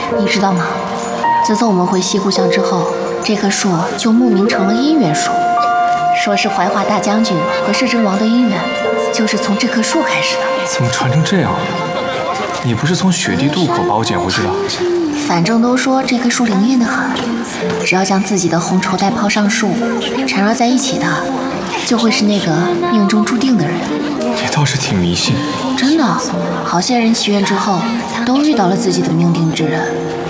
你知道吗？自从我们回西故乡之后，这棵树就慕名成了姻缘树。说是怀化大将军和摄政王的姻缘，就是从这棵树开始的。 怎么传成这样？你不是从雪地渡口把我捡回去的？ 反正都说这棵树灵验得很，只要将自己的红绸带抛上树，缠绕在一起的，就会是那个命中注定的人。 你倒是挺迷信。 真的，好些人祈愿之后，都遇到了自己的命定之人。